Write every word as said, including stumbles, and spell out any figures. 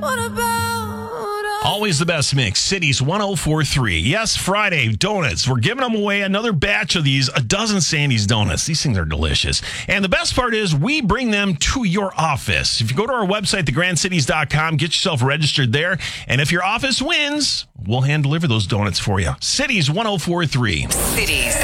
What about us? Always the best mix. Cities one oh four point three. Yes, Friday donuts. We're giving them away. Another batch of these. A dozen Sandy's donuts. These things are delicious. And the best part is we bring them to your office. If you go to our website, the grand cities dot com, get yourself registered there. And if your office wins, we'll hand deliver those donuts for you. Cities one oh four point three. Cities.